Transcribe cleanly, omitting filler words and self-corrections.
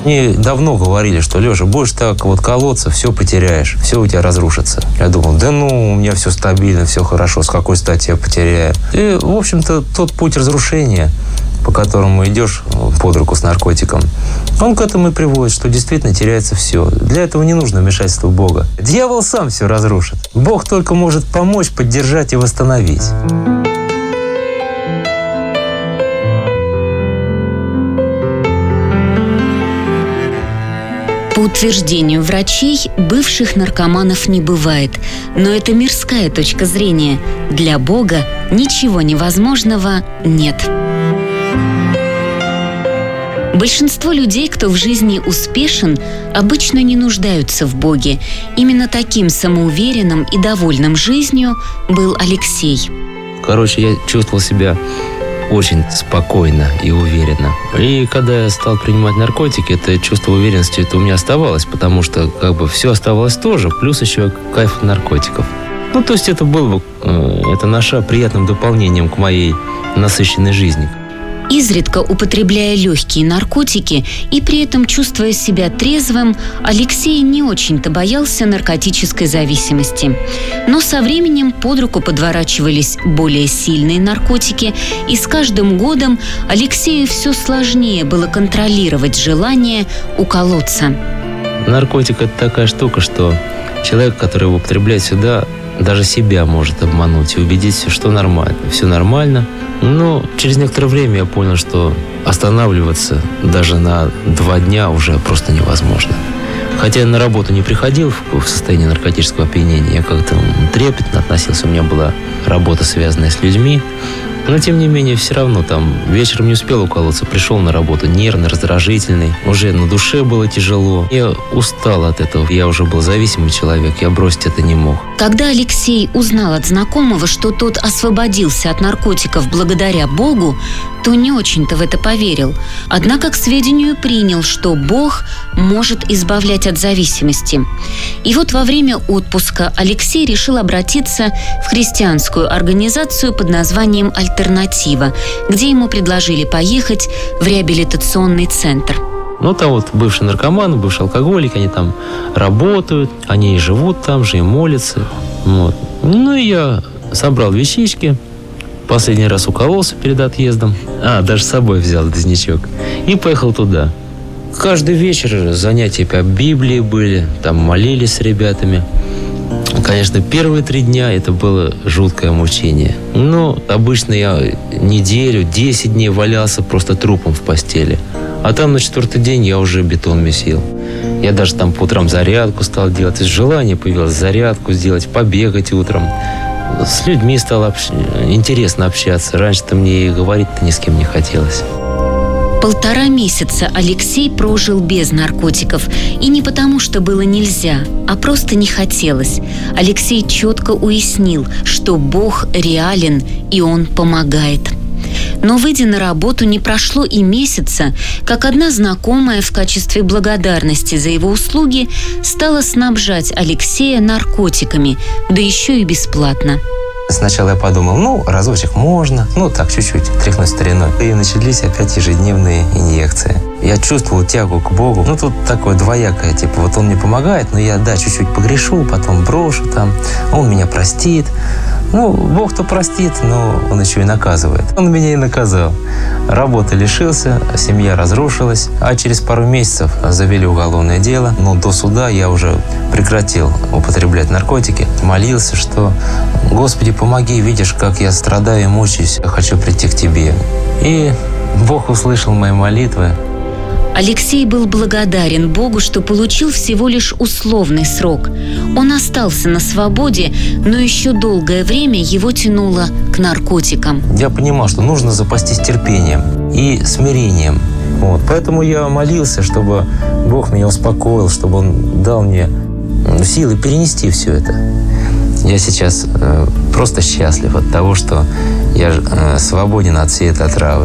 Мне давно говорили, что, Леша, будешь так вот колоться, все потеряешь, все у тебя разрушится. Я думал, да ну, у меня все стабильно, все хорошо, с какой стати я потеряю? И, в общем-то, тот путь разрушения, по которому идешь под руку с наркотиком, он к этому и приводит, что действительно теряется все. Для этого не нужно вмешательство Бога. Дьявол сам все разрушит. Бог только может помочь, поддержать и восстановить. По утверждению врачей, бывших наркоманов не бывает. Но это мирская точка зрения. Для Бога ничего невозможного нет. Большинство людей, кто в жизни успешен, обычно не нуждаются в Боге. Именно таким самоуверенным и довольным жизнью был Алексей. Короче, я чувствовал себя очень спокойно и уверенно. И когда я стал принимать наркотики, это чувство уверенности это у меня оставалось, потому что как бы все оставалось тоже, плюс еще кайф от наркотиков. Ну, то есть это было бы, это наше приятным дополнением к моей насыщенной жизни. Изредка употребляя легкие наркотики и при этом чувствуя себя трезвым, Алексей не очень-то боялся наркотической зависимости. Но со временем под руку подворачивались более сильные наркотики, и с каждым годом Алексею все сложнее было контролировать желание уколоться. Наркотик – это такая штука, что человек, который его употребляет всегда, даже себя может обмануть и убедить, что нормально. Все нормально. Но через некоторое время я понял, что останавливаться даже на 2 дня уже просто невозможно. Хотя я на работу не приходил в состоянии наркотического опьянения, я как-то трепетно относился, у меня была работа, связанная с людьми. Но, тем не менее, все равно там вечером не успел уколоться, пришел на работу нервный, раздражительный, уже на душе было тяжело. Я устал от этого, я уже был зависимый человек, я бросить это не мог. Когда Алексей узнал от знакомого, что тот освободился от наркотиков благодаря Богу, то не очень-то в это поверил. Однако к сведению принял, что Бог может избавлять от зависимости. И вот во время отпуска Алексей решил обратиться в христианскую организацию под названием «Альтернатива», где ему предложили поехать в реабилитационный центр. Ну, там вот бывшие наркоманы, бывшие алкоголики, они там работают, они и живут там же, и молятся. Вот. Ну, и я собрал вещички, последний раз укололся перед отъездом, даже с собой взял дозначок, и поехал туда. Каждый вечер занятия по Библии были, там молились с ребятами. Конечно, первые 3 дня это было жуткое мучение. Но обычно я неделю, 10 дней валялся просто трупом в постели. А там на 4-й день я уже бетон месил. Я даже там по утрам зарядку стал делать. То есть желание появилось зарядку сделать, побегать утром. С людьми стало интересно общаться. Раньше-то мне и говорить-то ни с кем не хотелось. 1,5 месяца Алексей прожил без наркотиков. И не потому, что было нельзя, а просто не хотелось. Алексей четко уяснил, что Бог реален, и Он помогает. Но, выйдя на работу, не прошло и месяца, как одна знакомая в качестве благодарности за его услуги стала снабжать Алексея наркотиками, да еще и бесплатно. Сначала я подумал, разочек можно, так, чуть-чуть, тряхнуть стариной. И начались опять ежедневные инъекции. Я чувствовал тягу к Богу. Тут такое двоякое, вот Он мне помогает, но я, чуть-чуть погрешу, потом брошу там, Он меня простит. Бог-то простит, но Он еще и наказывает. Он меня и наказал. Работы лишился, семья разрушилась, а через пару месяцев завели уголовное дело. Но до суда я уже прекратил употреблять наркотики. Молился, что «Господи, помоги, видишь, как я страдаю и мучаюсь, я хочу прийти к Тебе». И Бог услышал мои молитвы. Алексей был благодарен Богу, что получил всего лишь условный срок. Он остался на свободе, но еще долгое время его тянуло к наркотикам. Я понимал, что нужно запастись терпением и смирением. Поэтому я молился, чтобы Бог меня успокоил, чтобы Он дал мне силы перенести все это. Я сейчас просто счастлив от того, что я свободен от всей этой отравы.